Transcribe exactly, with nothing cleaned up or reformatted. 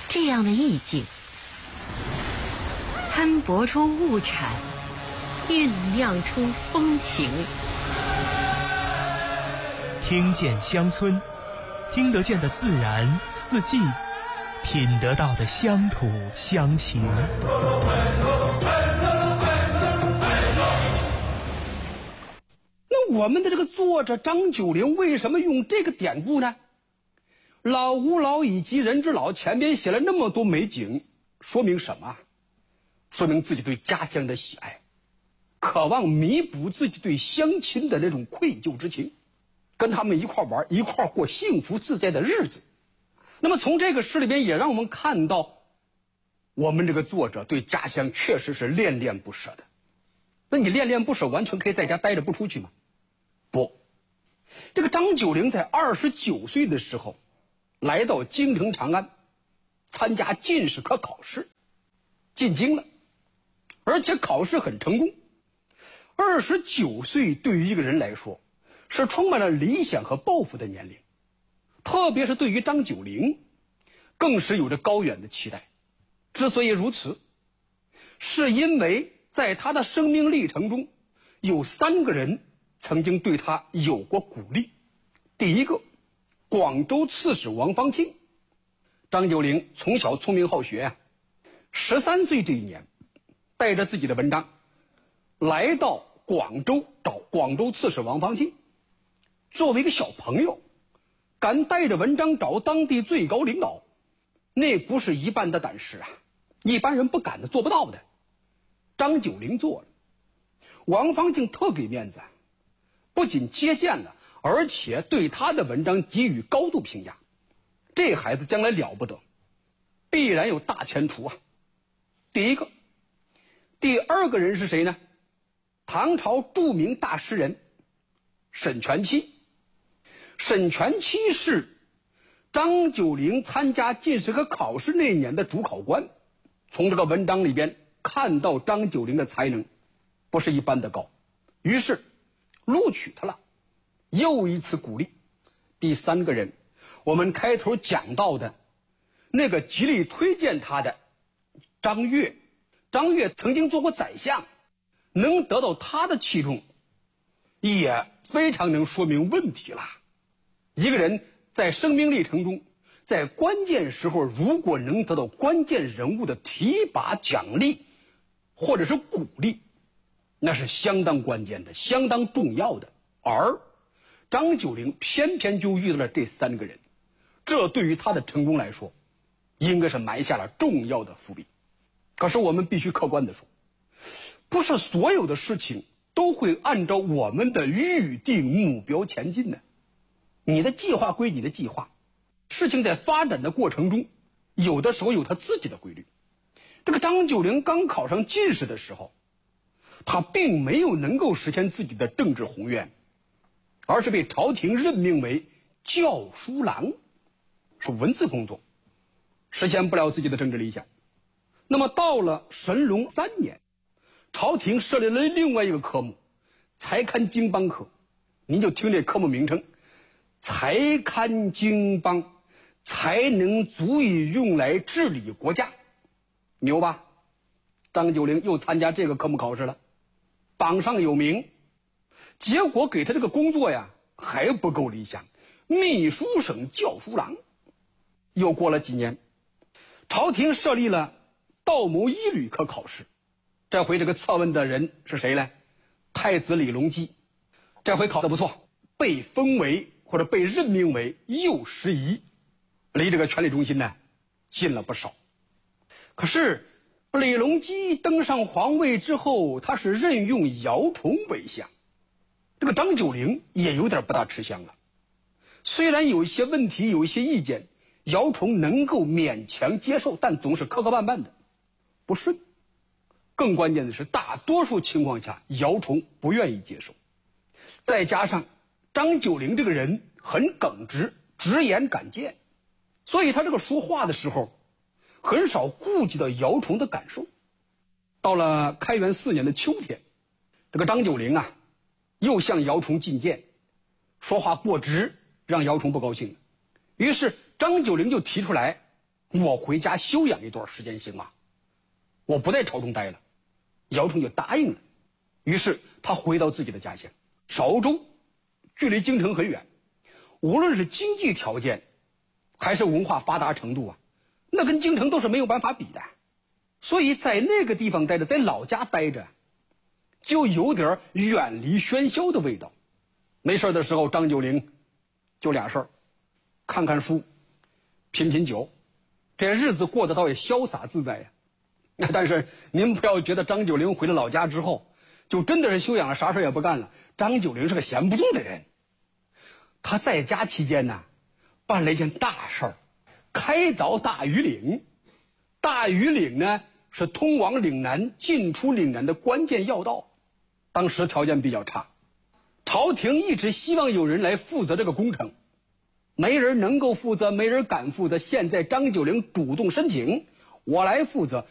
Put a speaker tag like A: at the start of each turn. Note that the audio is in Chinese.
A: 这样的意境，摊薄出物产，酝酿出风情。
B: 听见乡村，听得见的自然四季，品得到的乡土乡情。
C: 那我们的这个作者张九龄为什么用这个典故呢？老吾老以及人之老，前边写了那么多美景，说明什么？说明自己对家乡的喜爱，渴望弥补自己对乡亲的那种愧疚之情，跟他们一块玩，一块过幸福自在的日子。那么从这个诗里边也让我们看到，我们这个作者对家乡确实是恋恋不舍的。那你恋恋不舍，完全可以在家待着不出去吗？不，这个张九龄在二十九岁的时候来到京城长安，参加进士科考试，进京了，而且考试很成功。二十九岁对于一个人来说是充满了理想和抱负的年龄，特别是对于张九龄更是有着高远的期待。之所以如此，是因为在他的生命历程中有三个人曾经对他有过鼓励。第一个，广州刺史王方庆。张九龄从小聪明好学啊，十三岁这一年带着自己的文章来到广州找广州刺史王方庆。作为一个小朋友，敢带着文章找当地最高领导，那不是一般的胆识啊，一般人不敢的，做不到的。张九龄做了，王方庆特给面子，不仅接见了，而且对他的文章给予高度评价。这孩子将来了不得，必然有大前途啊！第一个。第二个人是谁呢？唐朝著名大诗人沈佺期。沈佺期是张九龄参加进士科考试那年的主考官，从这个文章里边看到张九龄的才能不是一般的高，于是录取他了，又一次鼓励。第三个人，我们开头讲到的那个极力推荐他的张悦。张悦曾经做过宰相，能得到他的器重也非常能说明问题了。一个人在生命历程中，在关键时候如果能得到关键人物的提拔奖励或者是鼓励，那是相当关键的，相当重要的。而张九龄偏偏就遇到了这三个人，这对于他的成功来说应该是埋下了重要的伏笔。可是我们必须客观地说，不是所有的事情都会按照我们的预定目标前进的。你的计划归你的计划，事情在发展的过程中有的时候有他自己的规律。这个张九龄刚考上进士的时候，他并没有能够实现自己的政治宏愿，而是被朝廷任命为校书郎，是文字工作，实现不了自己的政治理想。那么到了神龙三年，朝廷设立了另外一个科目，才堪经邦科。您就听这科目名称，才堪经邦，才能足以用来治理国家，牛吧？张九龄又参加这个科目考试了，榜上有名。结果给他这个工作呀还不够理想，秘书省校书郎。又过了几年，朝廷设立了道谋一旅科考试，这回这个测问的人是谁呢？太子李隆基。这回考得不错，被封为或者被任命为右拾遗，离这个权力中心呢近了不少。可是李隆基登上皇位之后，他是任用姚崇为相，这个张九龄也有点不大吃香了。虽然有一些问题有一些意见姚崇能够勉强接受，但总是磕磕绊绊的不顺。更关键的是大多数情况下姚崇不愿意接受，再加上张九龄这个人很耿直，直言敢谏，所以他这个说话的时候很少顾及到姚崇的感受。到了开元四年的秋天，这个张九龄啊又向姚崇进谏，说话过直，让姚崇不高兴了。于是张九龄就提出来我回家休养一段时间行吗？我不在朝中待了。姚崇就答应了。于是他回到自己的家乡韶州，距离京城很远，无论是经济条件还是文化发达程度啊，那跟京城都是没有办法比的。所以在那个地方待着，在老家待着，就有点远离喧嚣的味道。没事的时候，张九龄就俩事儿：看看书，品品酒，这日子过得倒也潇洒自在呀。但是您不要觉得张九龄回了老家之后就真的是休养了，啥事也不干了。张九龄是个闲不动的人。他在家期间呢，办了一件大事儿，开凿大庾岭。大庾岭呢是通往岭南、进出岭南的关键要道，当时条件比较差，朝廷一直希望有人来负责这个工程，没人能够负责，没人敢负责。现在张九龄主动申请，我来负责，